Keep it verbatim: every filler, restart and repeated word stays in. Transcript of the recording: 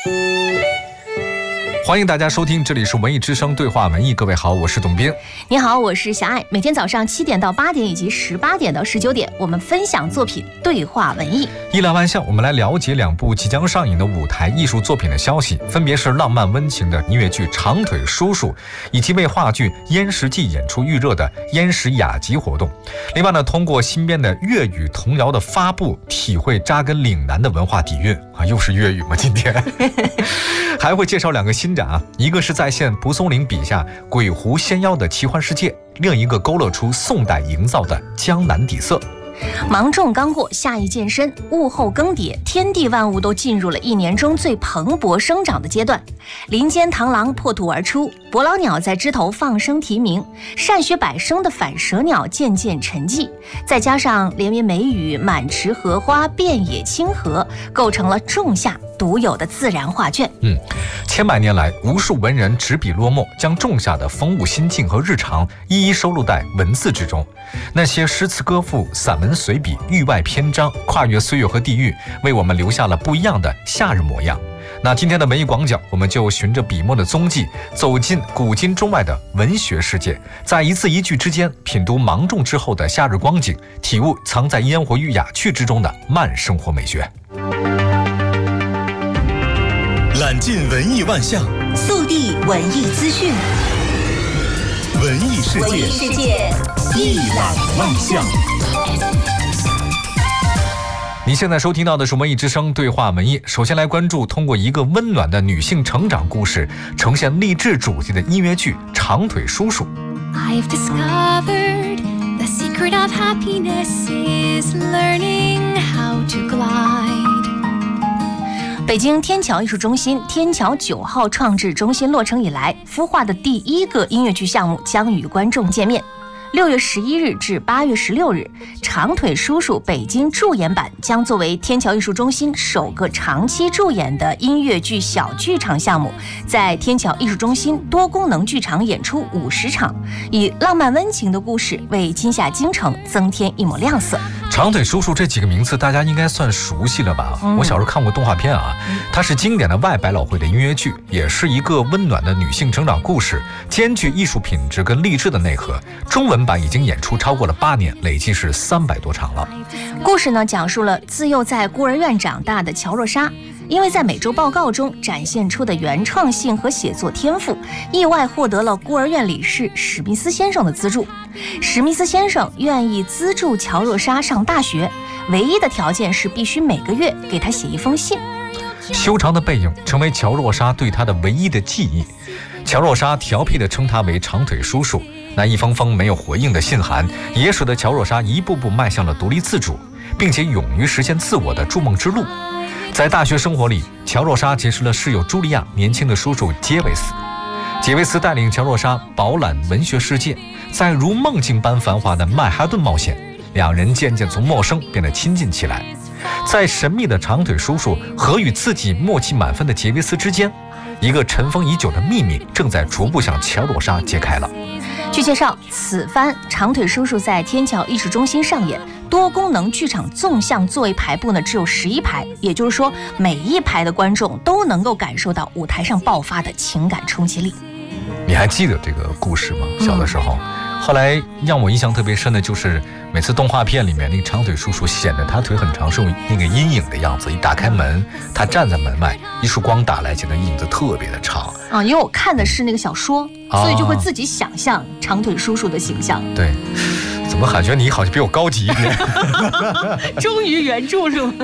欢迎大家收听，这里是文艺之声对话文艺。各位好，我是董斌。 你好，我是小爱。每天早上七点到八点以及十八点到十九点，我们分享作品对话文艺。 一来万象，我们来了解两部即将上映的舞台艺术作品的消息，分别是浪漫温情的音乐剧《长腿叔叔》，以及为话剧《燕食记》演出预热的燕食雅集活动。另外呢，通过新编的粤语童谣的发布，体会扎根岭南的文化底蕴啊，又是粤语吗？今天还会介绍两个新展啊，一个是再现蒲松龄笔下鬼狐仙妖的奇幻世界，另一个勾勒出宋代营造的江南底色。 芒种刚过，夏意渐深，物候更迭，天地万物都进入了一年中最蓬勃生长的阶段。林间螳螂破土而出，伯劳鸟在枝头放声啼鸣，善学百声的反舌鸟渐渐沉寂，再加上连绵梅雨、满池荷花、遍野清河，构成了仲夏独有的自然画卷。 嗯，千百年来，无数文人执笔落墨，将仲夏的风物心境和日常一一收录在文字之中。那些诗词歌赋、散文随笔、域外篇章，跨越岁月和地域，为我们留下了不一样的夏日模样。那今天的文艺广角，我们就循着笔墨的踪迹，走进古今中外的文学世界，在一字一句之间品读芒种之后的夏日光景，体悟藏在烟火与雅趣之中的慢生活美学。 揽尽文艺万象， 速递文艺资讯， 文艺世界， 文艺世界一览万象。 你现在收听到的是文艺之声对话文艺。首先来关注通过一个温暖的女性成长故事，呈现励志主题的音乐剧《长腿叔叔》。 I've discovered the secret of happiness is learning how to glide。 北京天桥艺术中心天桥九号创制中心落成以来，孵化的第一个音乐剧项目将与观众见面。六月十一日至八月十六日，长腿叔叔北京驻演版将作为天桥艺术中心首个长期驻演的音乐剧小剧场项目，在天桥艺术中心多功能剧场演出五十场，以浪漫温情的故事为今夏京城增添一抹亮色。 长腿叔叔这几个名字大家应该算熟悉了吧、嗯、我小时候看过动画片啊，它是经典的外百老汇的音乐剧，也是一个温暖的女性成长故事，兼具艺术品质跟励志的内核。中文版已经演出超过了八年，累计是三百多场了。 故事呢，讲述了自幼在孤儿院长大的乔若莎，因为在每周报告中展现出的原创性和写作天赋，意外获得了孤儿院理事史密斯先生的资助。史密斯先生愿意资助乔若莎上大学，唯一的条件是必须每个月给他写一封信。 修长的背影成为乔若莎对他的唯一的记忆。乔若莎调皮地称他为长腿叔叔。那一封封没有回应的信函，也使得乔若莎一步步迈向了独立自主，并且勇于实现自我的筑梦之路。在大学生活里，乔若莎结识了室友茱莉亚年轻的叔叔杰维斯。杰维斯带领乔若莎饱览文学世界，在如梦境般繁华的曼哈顿冒险，两人渐渐从陌生变得亲近起来。在神秘的长腿叔叔和与自己默契满分的杰维斯之间，一个尘封已久的秘密正在逐步向乔若莎揭开了。 据介绍，此番长腿叔叔在天桥艺术中心上演，多功能剧场纵向座位排布呢只有十一排，也就是说每一排的观众都能够感受到舞台上爆发的情感冲击力。 你还记得这个故事吗？小的时候、嗯、后来让我印象特别深的就是每次动画片里面那个长腿叔叔显得他腿很长，是用那个阴影的样子，一打开门他站在门外，一束光打来，显得影子特别的长啊。因为我看的是那个小说、啊、所以就会自己想象长腿叔叔的形象。 对，怎么感觉你好像比我高级一点？ 忠于原著是吗？